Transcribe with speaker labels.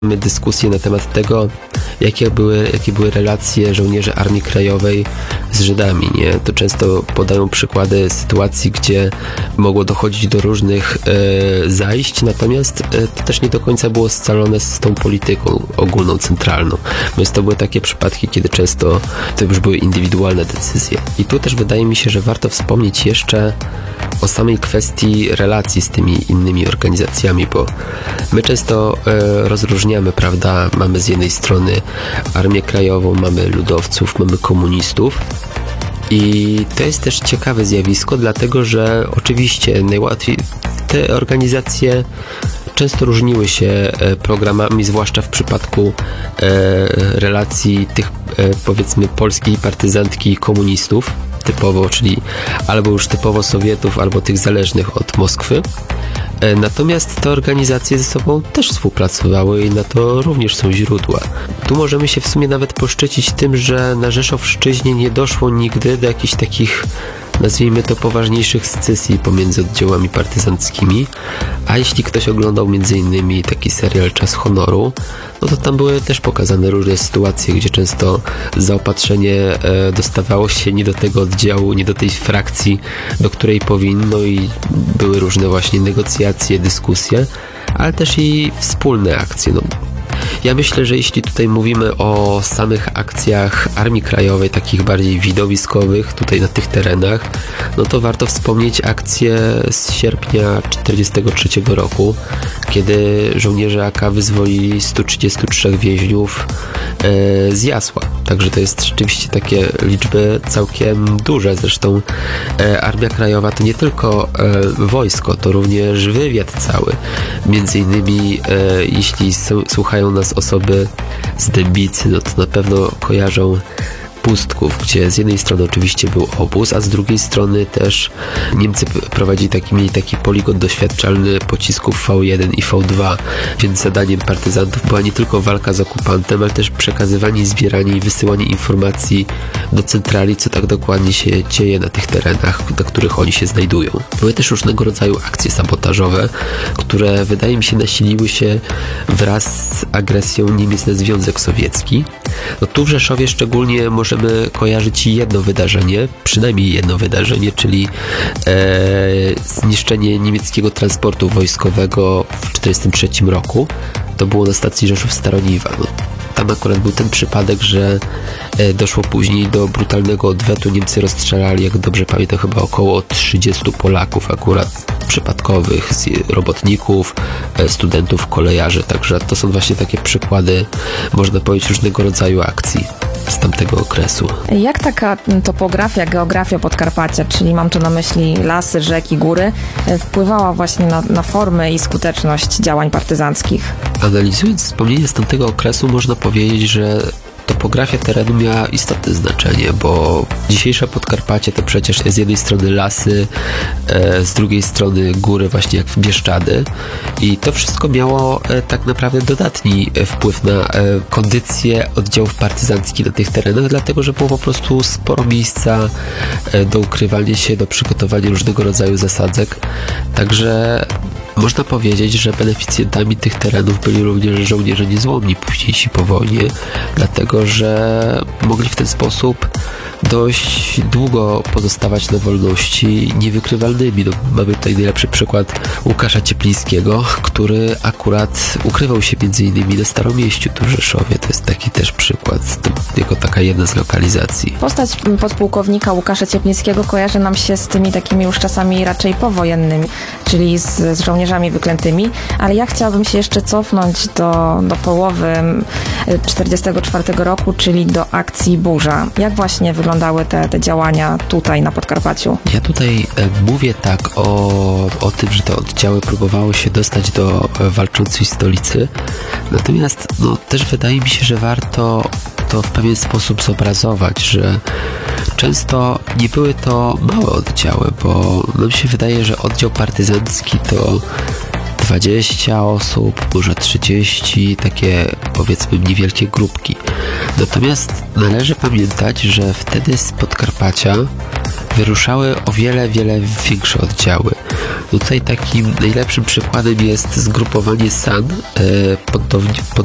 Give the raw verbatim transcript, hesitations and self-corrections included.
Speaker 1: Mamy dyskusję na temat tego, jakie były, jakie były relacje żołnierzy Armii Krajowej z Żydami, nie? To często podają przykłady sytuacji, gdzie mogło dochodzić do różnych e, zajść, natomiast e, to też nie do końca było scalone z tą polityką ogólną, centralną. Więc to były takie przypadki, kiedy często to już były indywidualne decyzje. I tu też wydaje mi się, że warto wspomnieć jeszcze o samej kwestii relacji z tymi innymi organizacjami, bo my często e, rozróżniamy, prawda, mamy z jednej strony Armię Krajową, mamy ludowców, mamy komunistów i to jest też ciekawe zjawisko, dlatego że oczywiście najłatwiej te organizacje często różniły się programami, zwłaszcza w przypadku e, relacji tych e, powiedzmy polskiej partyzantki i komunistów typowo, czyli albo już typowo Sowietów, albo tych zależnych od Moskwy. Natomiast te organizacje ze sobą też współpracowały i na to również są źródła. Tu możemy się w sumie nawet poszczycić tym, że na Rzeszowszczyźnie nie doszło nigdy do jakichś takich, nazwijmy to, poważniejszych scysji pomiędzy oddziałami partyzanckimi, a jeśli ktoś oglądał między innymi taki serial Czas Honoru, no to tam były też pokazane różne sytuacje, gdzie często zaopatrzenie e, dostawało się nie do tego oddziału, nie do tej frakcji, do której powinno, i były różne właśnie negocjacje, dyskusje, ale też i wspólne akcje. No, ja myślę, że jeśli tutaj mówimy o samych akcjach Armii Krajowej, takich bardziej widowiskowych tutaj na tych terenach, no to warto wspomnieć akcję z sierpnia tysiąc dziewięćset czterdziestego trzeciego roku, kiedy żołnierze A K wyzwolili stu trzydziestu trzech więźniów e, z Jasła. Także to jest rzeczywiście takie liczby całkiem duże. Zresztą e, Armia Krajowa to nie tylko e, wojsko, to również wywiad cały. Między innymi e, jeśli s- słuchają nas osoby z Dębicy, no to na pewno kojarzą Pustków, gdzie z jednej strony oczywiście był obóz, a z drugiej strony też Niemcy prowadzili taki, mieli taki poligon doświadczalny pocisków V jeden i V dwa, więc zadaniem partyzantów była nie tylko walka z okupantem, ale też przekazywanie, zbieranie i wysyłanie informacji do centrali, co tak dokładnie się dzieje na tych terenach, na których oni się znajdują. Były też różnego rodzaju akcje sabotażowe, które wydaje mi się nasiliły się wraz z agresją Niemiec na Związek Sowiecki. No tu w Rzeszowie szczególnie możemy kojarzyć jedno wydarzenie, przynajmniej jedno wydarzenie, czyli e, zniszczenie niemieckiego transportu wojskowego w tysiąc dziewięćset czterdziestym trzecim roku. To było na stacji Rzeszów-Staroniwa. No, tam akurat był ten przypadek, że e, doszło później do brutalnego odwetu. Niemcy rozstrzelali, jak dobrze pamiętam, chyba około trzydziestu Polaków akurat przypadkowych, robotników, e, studentów, kolejarzy. Także to są właśnie takie przykłady, można powiedzieć, różnego rodzaju akcji z tamtego okresu.
Speaker 2: Jak taka topografia, geografia Podkarpacia, czyli mam tu na myśli lasy, rzeki, góry, wpływała właśnie na, na formę i skuteczność działań partyzanckich?
Speaker 1: Analizując wspomnienia z tamtego okresu, można powiedzieć, że topografia terenu miała istotne znaczenie, bo dzisiejsze Podkarpacie to przecież z jednej strony lasy, e, z drugiej strony góry, właśnie jak w Bieszczady, i to wszystko miało e, tak naprawdę dodatni wpływ na e, kondycję oddziałów partyzanckich na tych terenach, dlatego że było po prostu sporo miejsca e, do ukrywania się, do przygotowania różnego rodzaju zasadzek. Także można powiedzieć, że beneficjentami tych terenów byli również żołnierze niezłomni późniejsi po wojnie, dlatego że mogli w ten sposób dość długo pozostawać na wolności niewykrywalnymi. No, mamy tutaj najlepszy przykład Łukasza Cieplińskiego, który akurat ukrywał się między innymi na Staromieściu tu w Rzeszowie. To jest taki też przykład, to jako taka jedna z lokalizacji.
Speaker 2: Postać podpułkownika Łukasza Cieplińskiego kojarzy nam się z tymi takimi już czasami raczej powojennymi, czyli z, z żołnierzami wyklętymi, ale ja chciałabym się jeszcze cofnąć do, do połowy tysiąc dziewięćset czterdziestego czwartego roku, czyli do akcji Burza. Jak właśnie wyglądały te, te działania tutaj na Podkarpaciu?
Speaker 1: Ja tutaj e, mówię tak o, o tym, że te oddziały próbowały się dostać do e, walczącej stolicy, natomiast no, też wydaje mi się, że warto to w pewien sposób zobrazować, że często nie były to małe oddziały, bo nam się wydaje, że oddział partyzancki to dwadzieścia osób, może trzydzieści, takie powiedzmy niewielkie grupki. Natomiast należy pamiętać, że wtedy z Podkarpacia wyruszały o wiele, wiele większe oddziały. Tutaj takim najlepszym przykładem jest zgrupowanie S A N pod, pod